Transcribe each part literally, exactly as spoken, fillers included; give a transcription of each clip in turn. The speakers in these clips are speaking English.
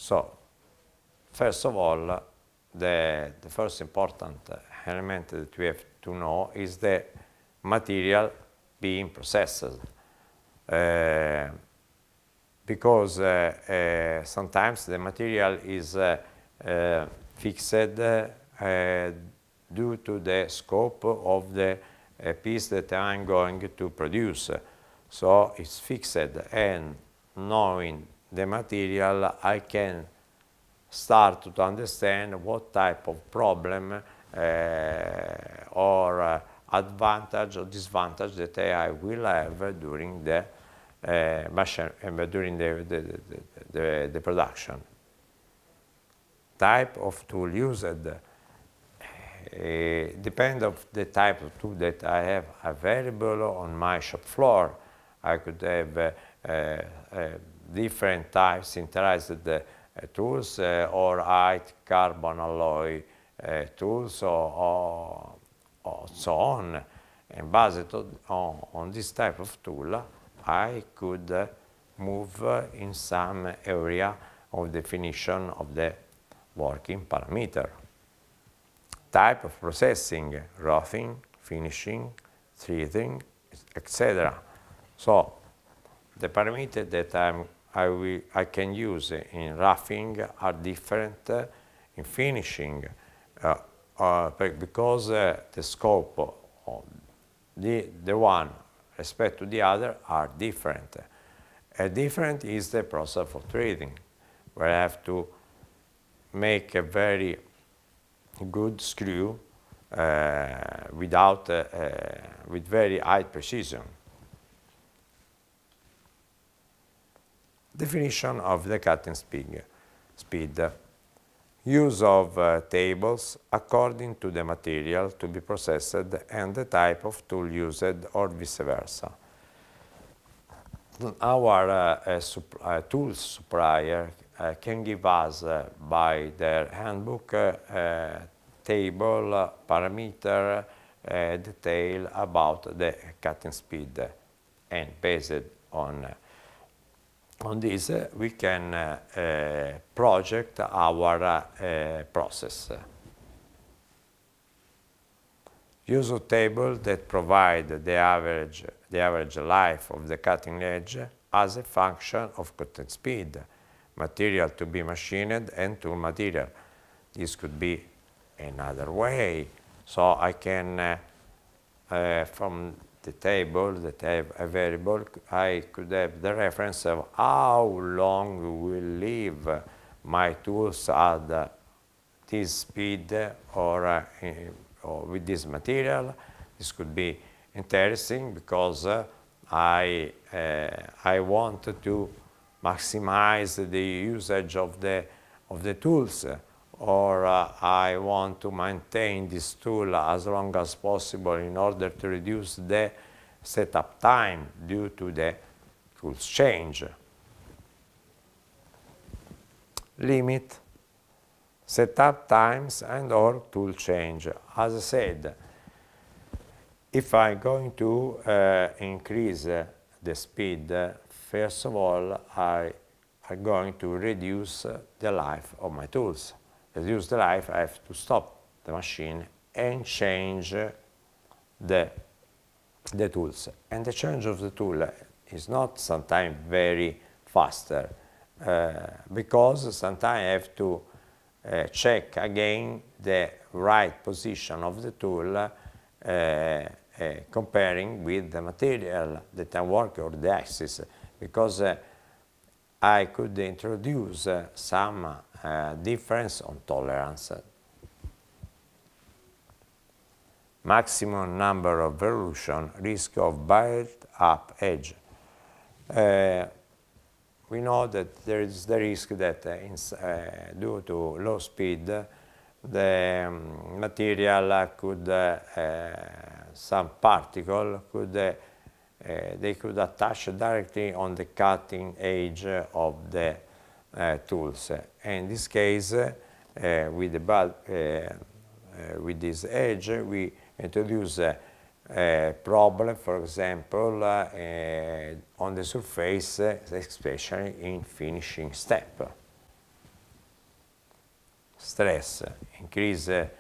So, first of all, the, the first important element that we have to know is the material being processed. Uh, because uh, uh, sometimes the material is uh, uh, fixed uh, due to the scope of the uh, piece that I'm going to produce. So it's fixed, and knowing the material, I can start to understand what type of problem uh, or uh, advantage or disadvantage that I will have during the uh, machine, uh, during the, the, the, the, the production. Type of tool used uh, depend of the type of tool that I have available on my shop floor. I could have uh, uh, uh, different types, sinterized uh, tools uh, or high carbon alloy uh, tools or, or, or so on. And based on, on this type of tool, I could uh, move uh, in some area of definition of the working parameter. Type of processing, roughing, finishing, threading, et cetera. So the parameters that I'm, I, will, I can use in roughing are different uh, in finishing uh, uh, because uh, the scope of the, the one respect to the other are different. Uh, different is the process for threading, where I have to make a very good screw uh, without, uh, uh, with very high precision. Definition of the cutting speed. speed. Use of uh, tables according to the material to be processed and the type of tool used or vice versa. Our uh, uh, supp uh, tools supplier uh, can give us uh, by their handbook uh, uh, table, uh, parameter, uh, detail about the cutting speed, and based on uh, on this uh, we can uh, uh, project our uh, process. Use of table that provide the average, the average life of the cutting edge as a function of cutting speed, material to be machined, and tool material. This could be another way. So I can, uh, uh, from the table that I have available, I could have the reference of how long will live my tools at uh, this speed or uh, or with this material. This could be interesting because uh, I, uh, I want to maximize the usage of the, of the tools, or uh, I want to maintain this tool as long as possible in order to reduce the setup time due to the tools change. Limit setup times and or tool change. As I said, if I'm going to uh, increase uh, the speed, uh, first of all, I am going to reduce uh, the life of my tools. Reduce the life, I have to stop the machine and change uh, the, the tools. And the change of the tool is not sometimes very faster, uh, because sometimes I have to Uh, check again the right position of the tool, uh, uh, comparing with the material that I'm working or the axis, because uh, I could introduce uh, some uh, difference on tolerance. Maximum number of revolution, risk of built-up edge. Uh, We know that there is the risk that uh, in, uh, due to low speed, the um, material could, uh, uh, some particle could, uh, uh, they could attach directly on the cutting edge of the uh, tools. And in this case, uh, with the bulb, uh, uh, with this edge, we introduce uh, Uh, problem, for example, uh, uh, on the surface, uh, especially in finishing step. stress, increase uh,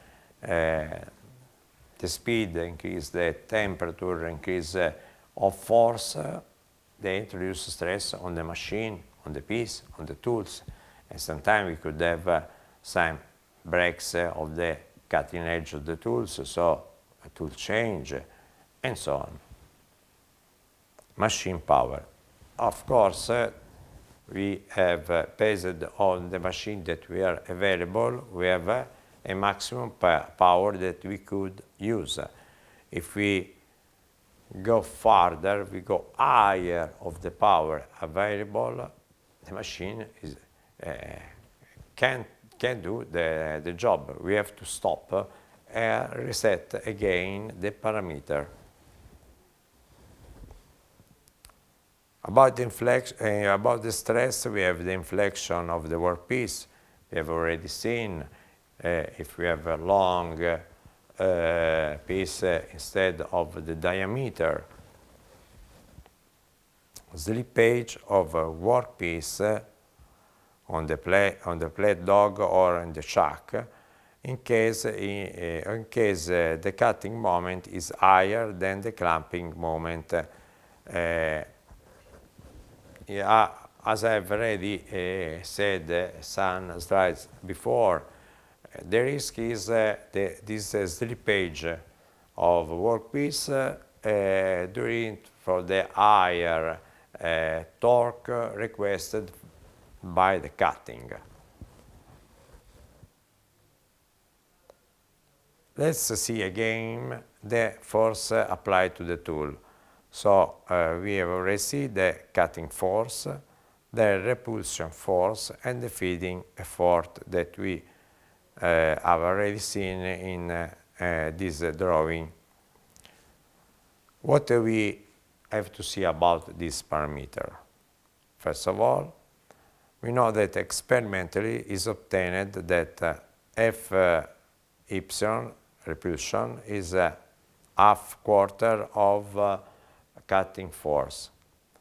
the speed, increase the temperature, increase uh, of force, uh, they introduce stress on the machine, on the piece, on the tools. And sometimes we could have uh, some breaks uh, of the cutting edge of the tools, so a tool change, and so on. Machine power. Of course, uh, we have, uh, based on the machine that we are available, we have uh, a maximum power that we could use. If we go farther, we go higher of the power available, the machine is, uh, can't, can't do the, the job. We have to stop uh, and reset again the parameter. About the, inflection, uh, about the stress, we have the inflection of the workpiece. We have already seen uh, if we have a long uh, uh, piece uh, instead of the diameter, slippage of a workpiece uh, on the plate on the plate dog or in the chuck, in case in, uh, in case uh, the cutting moment is higher than the clamping moment. Uh, Yeah, as I've already uh, said uh, some slides before, uh, the risk is uh, the, this uh, slippage of workpiece uh, uh, during for the higher uh, torque requested by the cutting. Let's see again the force uh, applied to the tool. So uh, we have already seen the cutting force, the repulsion force, and the feeding effort that we uh, have already seen in uh, uh, this uh, drawing. What do we have to see about this parameter? First of all, we know that experimentally is obtained that uh, F uh, epsilon repulsion is a half quarter of uh, cutting force.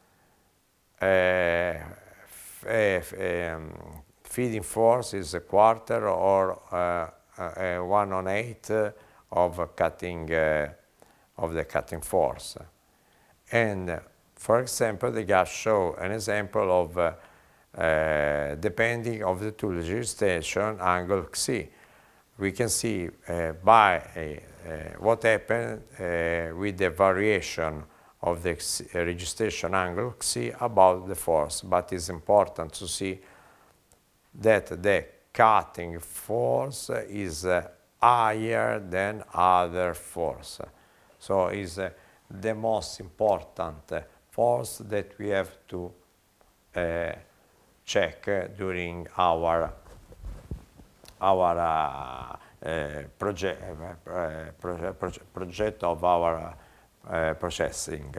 Uh, f um, feeding force is a quarter or uh, uh, one on eight of cutting uh, of the cutting force. And uh, for example, the graph show an example of uh, uh, depending of the tool registration angle C. We can see uh, by uh, uh, what happened uh, with the variation of the registration angle C about the force, but it's important to see that the cutting force is uh, higher than other force. So it's uh, the most important uh, force that we have to uh, check uh, during our our uh, uh, project uh, proje proje project of our uh, processing.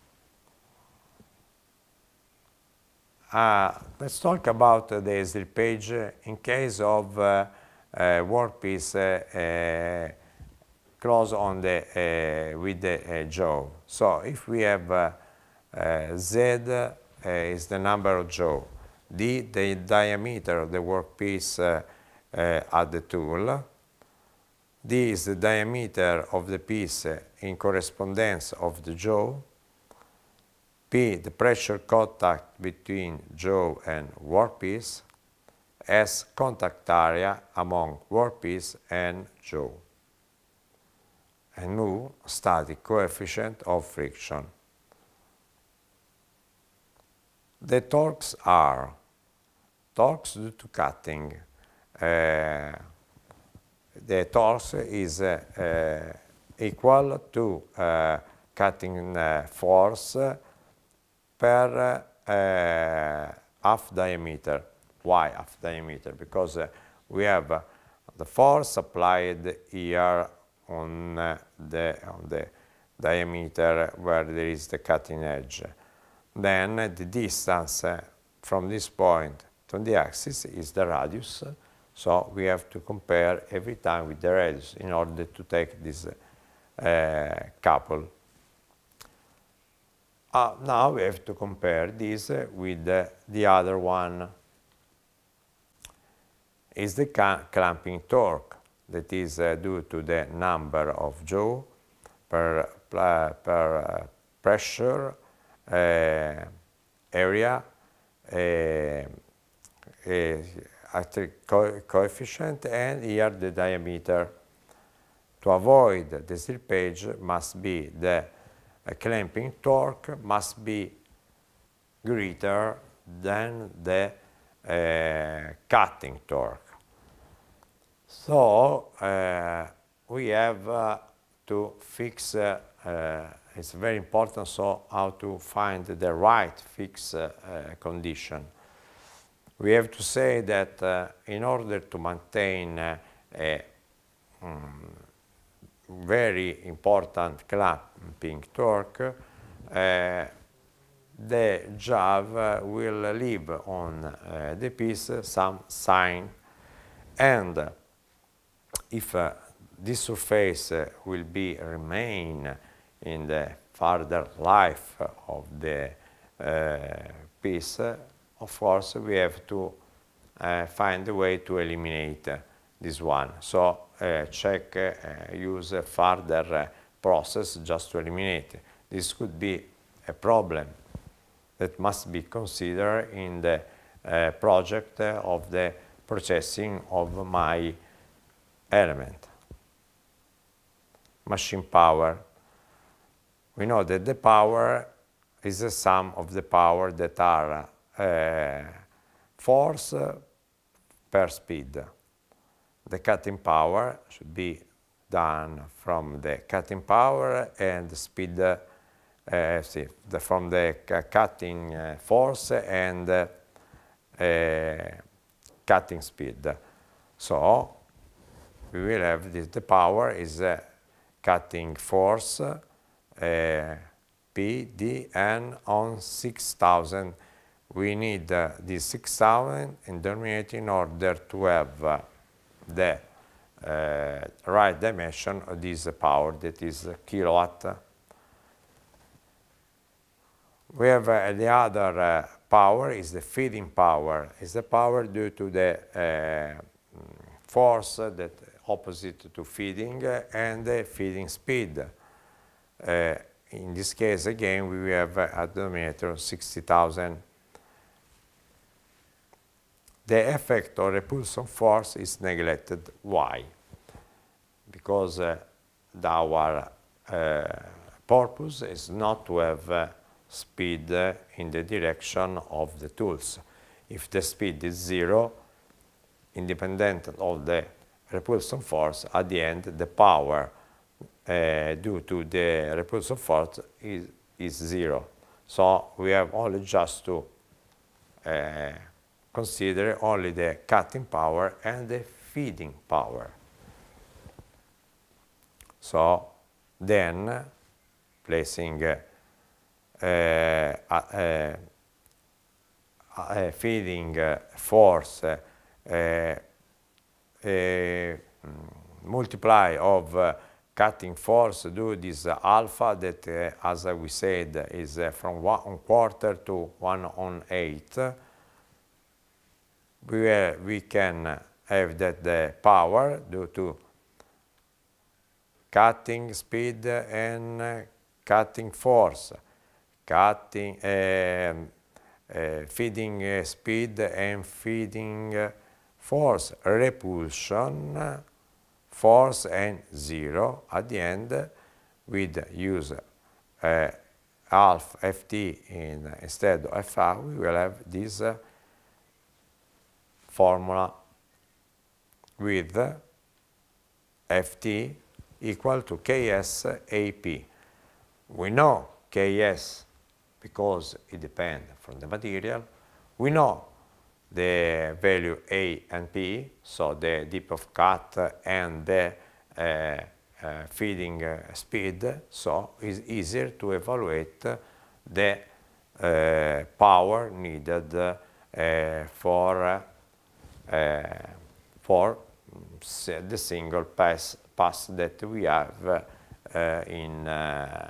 Uh, let's talk about uh, the slippage in case of uh, uh, workpiece uh, uh, close on the uh, with the uh, jaw. So if we have uh, uh, Z uh, is the number of jaw, D the diameter of the workpiece uh, uh, at the tool, D is the diameter of the piece uh, in correspondence of the jaw, P the pressure contact between jaw and workpiece, S contact area among workpiece and jaw, and mu static coefficient of friction. The torques are torques due to cutting. Uh, the torque is uh, uh, equal to uh, cutting uh, force per uh, half diameter. Why half diameter? Because uh, we have uh, the force applied here on, uh, the, on the diameter where there is the cutting edge. Then uh, the distance uh, from this point to the axis is the radius. So we have to compare every time with the radius in order to take this uh, couple. Uh, now we have to compare this uh, with uh, the other one. is the clamping torque, that is uh, due to the number of joule per, uh, per uh, pressure uh, area, uh, uh, co coefficient, and here the diameter. To avoid the slippage must be the uh, clamping torque must be greater than the uh, cutting torque. So uh, we have uh, to fix, uh, uh, it's very important, so how to find the right fix uh, uh, condition. We have to say that uh, in order to maintain uh, a um, very important clamping torque, uh, the job uh, will leave on uh, the piece some sign, and uh, if uh, this surface uh, will be remain in the further life of the uh, piece, uh, of course we have to uh, find a way to eliminate uh, this one. So uh, check, uh, use a further uh, process just to eliminate. This could be a problem that must be considered in the uh, project uh, of the processing of my element. Machine power. We know that the power is the sum of the power that are uh, force per speed. The cutting power should be done from the cutting power and the speed, uh, see, the, from the cutting uh, force and uh, uh, cutting speed. So we will have this, the power is uh, cutting force uh, P D, and on six thousand we need uh, this six thousand in denominator in order to have uh, the uh, right dimension of this power, that is uh, kilowatt. We have uh, the other uh, power is the feeding power, is the power due to the uh, force that opposite to feeding uh, and the feeding speed. Uh, in this case again we have uh, a denominator sixty thousand. The effect of repulsion force is neglected. Why? Because uh, our uh, purpose is not to have uh, speed uh, in the direction of the tools. If the speed is zero, independent of the repulsion force, at the end the power uh, due to the repulsion force is, is zero. So we have only just to uh, consider only the cutting power and the feeding power. So then placing uh, uh, uh, uh, feeding uh, force uh, uh, uh, multiply of uh, cutting force do this uh, alpha that uh, as we said is uh, from one quarter to one on eight. We, uh, we can have that the power due to cutting speed and uh, cutting force, cutting, uh, uh, feeding uh, speed and feeding uh, force, repulsion, force and zero. At the end, with use uh, half F T in, instead of F A, we will have this uh, formula with F T equal to K S A P. We know K S because it depends from the material. We know the value A and P, so the depth of cut and the uh, uh, feeding uh, speed, so it's easier to evaluate the uh, power needed uh, for uh, Uh, for the single pass, pass that we have uh, in, uh,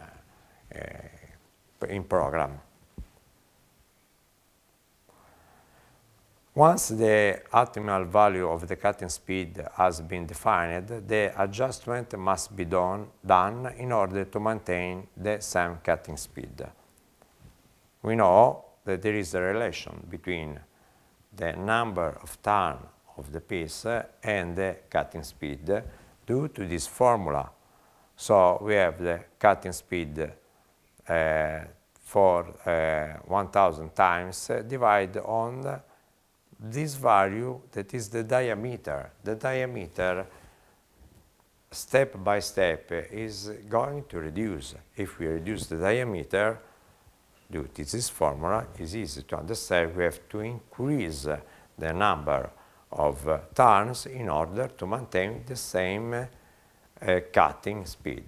uh, in program. Once the optimal value of the cutting speed has been defined, the adjustment must be done, done in order to maintain the same cutting speed. We know that there is a relation between the number of turns of the piece and the cutting speed due to this formula. So we have the cutting speed uh, for uh, one thousand times uh, divided on this value that is the diameter. The diameter, step by step, is going to reduce. If we reduce the diameter, due to this formula, it's easy to understand we have to increase the number of uh, turns in order to maintain the same uh, cutting speed.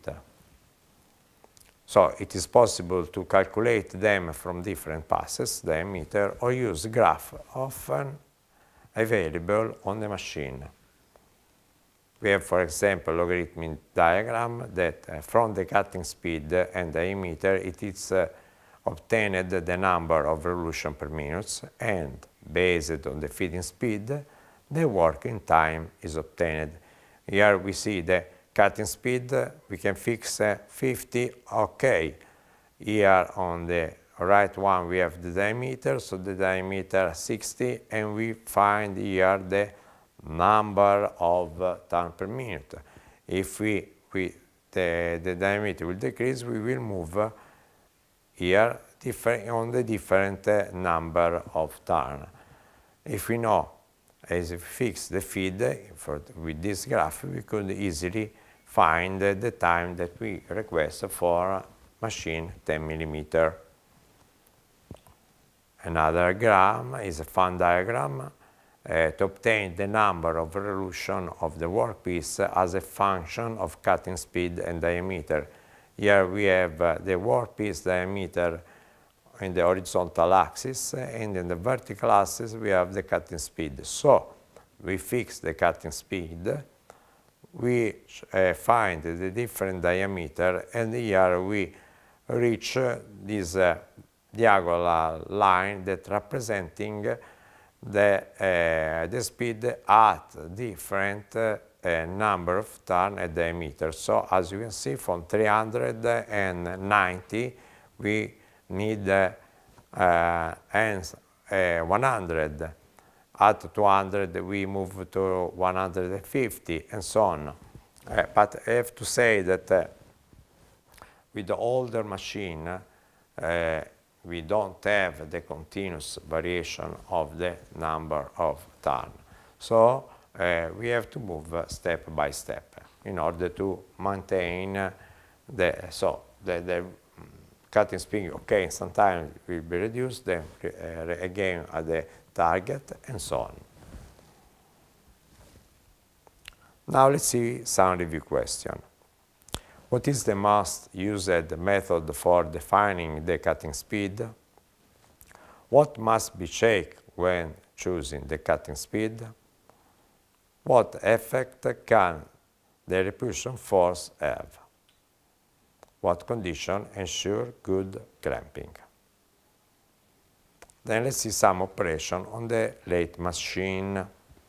So it is possible to calculate them from different passes, diameter, or use graph often available on the machine. We have, for example, logarithmic diagram that uh, from the cutting speed and diameter it is uh, obtained the number of revolution per minute, and based on the feeding speed, the working time is obtained. Here we see the cutting speed, we can fix uh, fifty, okay. Here on the right one we have the diameter, so the diameter sixty, and we find here the number of uh, turns per minute. If we, we the, the diameter will decrease, we will move uh, here different, on the different uh, number of turns. If we know, as we fix the feed for, with this graph, we could easily find uh, the time that we request for machine ten millimeter. Another diagram is a fun diagram uh, to obtain the number of revolution of the workpiece as a function of cutting speed and diameter. Here we have uh, the workpiece diameter in the horizontal axis, and in the vertical axis we have the cutting speed. So we fix the cutting speed, we uh, find the different diameter, and here we reach uh, this uh, diagonal line that representing the, uh, the speed at different uh, uh, number of turns and diameter. So as you can see, from three hundred ninety we need uh, uh, and uh, one hundred. At two hundred we move to one hundred fifty, and so on. Uh, but I have to say that uh, with the older machine uh, we don't have the continuous variation of the number of turns. So uh, we have to move uh, step by step in order to maintain uh, the, so the, the cutting speed, okay, sometimes will be reduced, then uh, again at the target, and so on. Now let's see some review question. What is the most used method for defining the cutting speed? What must be checked when choosing the cutting speed? What effect can the repulsion force have? What conditions ensure good clamping? Then let's see some operation on the lathe machine.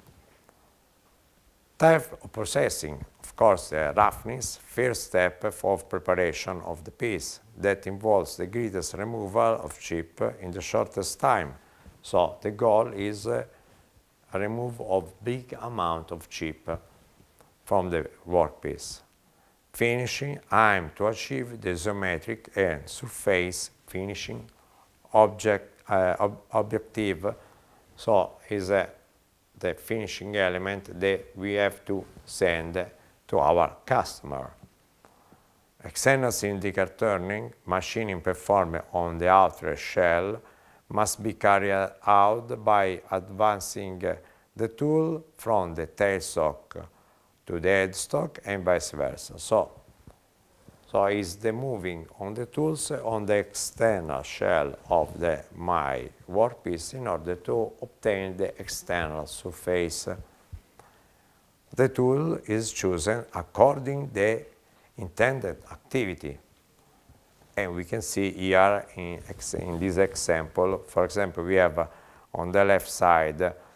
Type of processing, of course, the roughness, first step of preparation of the piece that involves the greatest removal of chip in the shortest time. So the goal is uh, a remove of big amount of chip from the workpiece. Finishing, aim to achieve the geometric and surface finishing object Uh, ob objective, so is uh, the finishing element that we have to send to our customer. External cylindrical turning, machining performed on the outer shell must be carried out by advancing uh, the tool from the tailstock to the headstock and vice versa. So, So is the moving on the tools on the external shell of the my workpiece in order to obtain the external surface. The tool is chosen according to the intended activity. And we can see here in, in this example, for example, we have uh, on the left side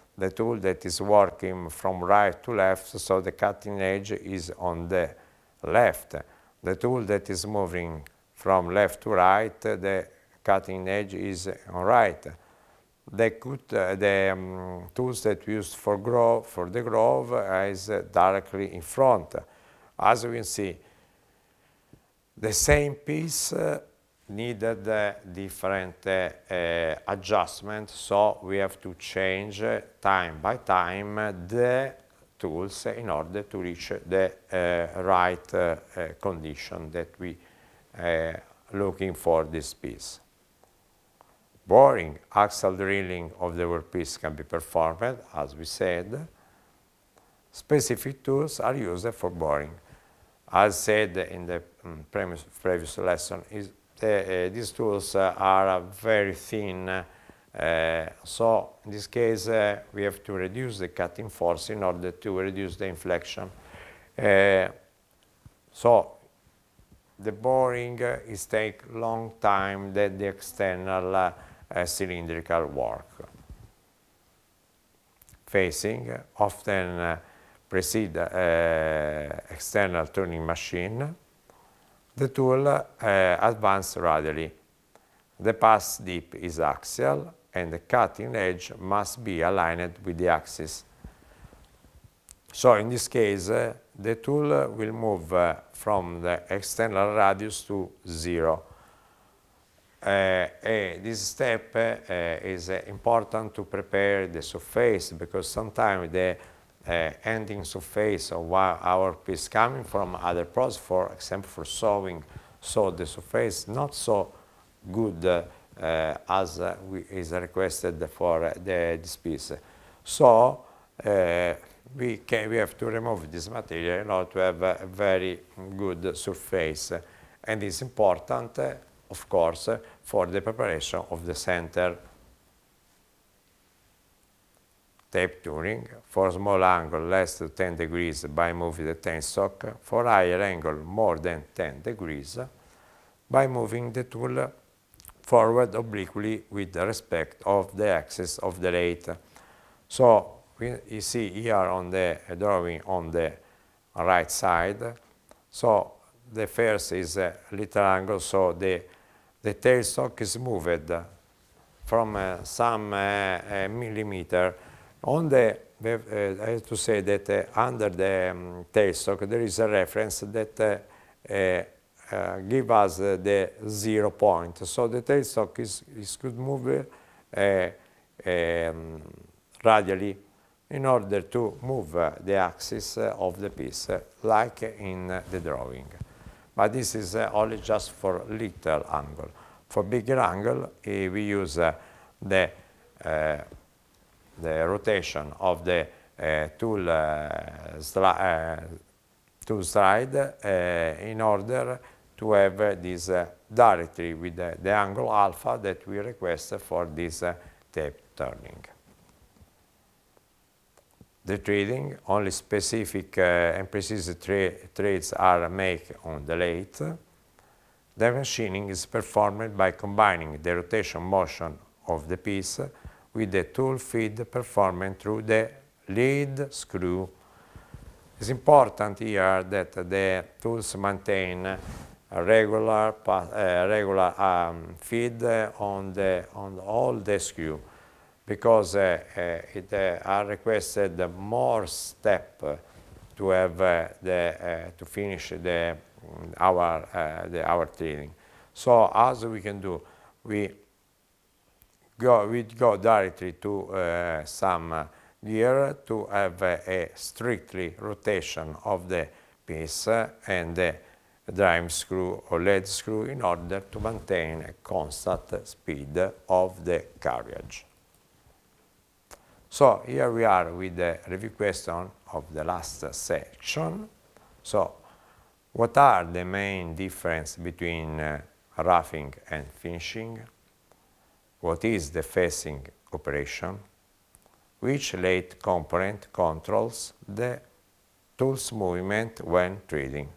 the tool that is working from right to left, so the cutting edge is on the left. The tool that is moving from left to right, the cutting edge is on right. The, cut, uh, the um, tools that we use for, grow, for the groove is uh, directly in front. As you can see, the same piece uh, needed uh, different uh, uh, adjustments, so we have to change uh, time by time uh, the tools in order to reach the uh, right uh, uh, condition that we uh, looking for this piece. Boring, axial drilling of the workpiece can be performed, as we said. Specific tools are used for boring. As said in the um, previous, previous lesson, is the, uh, these tools uh, are uh, very thin, uh, so in this case uh, we have to reduce the cutting force in order to reduce the inflection. Uh, so the boring uh, is take long time than the external uh, uh, cylindrical work. Facing uh, often uh, precede uh, external turning machine. The tool uh, advances radially. The pass dip is axial and the cutting edge must be aligned with the axis. So in this case, uh, the tool uh, will move uh, from the external radius to zero. Uh, this step uh, is uh, important to prepare the surface, because sometimes the uh, ending surface of our piece coming from other process, for example for sewing, so the surface not so good uh, uh, as uh, we, is requested for uh, the, this piece. So uh, we, can, we have to remove this material in order to have a very good surface, and it's important uh, of course, uh, for the preparation of the center. Tape tuning, for small angle less than ten degrees by moving the tailstock, for higher angle more than ten degrees by moving the tool forward obliquely with respect of the axis of the lathe. So we, you see here on the drawing on the right side, so the first is a little angle, so the the tailstock is moved from uh, some uh, uh, millimeter. On the, uh, I have to say that uh, under the um, tailstock there is a reference that uh, uh, uh, give us uh, the zero point. So the tailstock is, is could move uh, um, radially in order to move uh, the axis uh, of the piece, uh, like in uh, the drawing. But this is uh, only just for little angle. For bigger angle, uh, we use uh, the, uh, the rotation of the uh, tool, uh, uh, tool slide uh, in order to have uh, this uh, directly with the, the angle alpha that we request for this uh, tape turning. The threading, only specific uh, and precise tra threads are made on the lathe. The machining is performed by combining the rotation motion of the piece with the tool feed performed through the lead screw. It's important here that the tools maintain a regular, uh, regular um, feed on, the, on all the screw, because uh, uh, it uh, are requested more step to have uh, the uh, to finish the our uh, the our training. So as we can do, we go we go directly to uh, some uh, gear to have uh, a strictly rotation of the piece uh, and the drive screw or lead screw in order to maintain a constant speed of the carriage. So here we are with the review question of the last section. So what are the main difference between uh, roughing and finishing? What is the facing operation? Which lathe component controls the tool's movement when threading?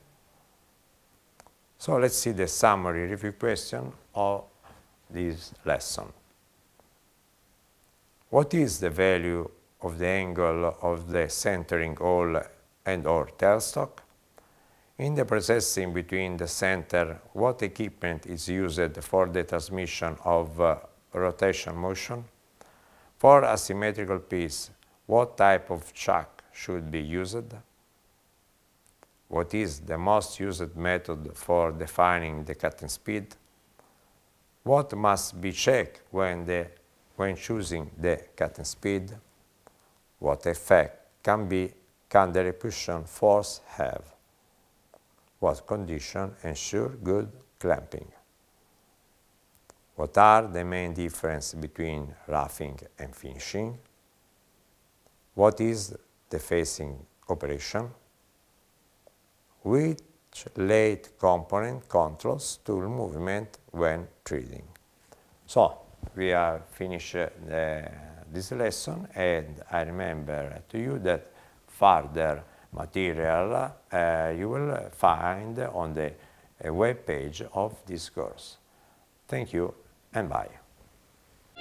So let's see the summary review question of this lesson. What is the value of the angle of the centering hole and or tailstock. In the processing between the center, what equipment is used for the transmission of uh, rotation motion? For a symmetrical piece, what type of chuck should be used? What is the most used method for defining the cutting speed? What must be checked when, the, when choosing the cutting speed? What effect can, be, can the repulsion force have? What conditions ensure good clamping? What are the main differences between roughing and finishing? What is the facing operation? Which lathe component controls tool movement when threading? So, we have finished uh, this lesson, and I remember to you that further material uh, you will find on the uh, web page of this course. Thank you and bye.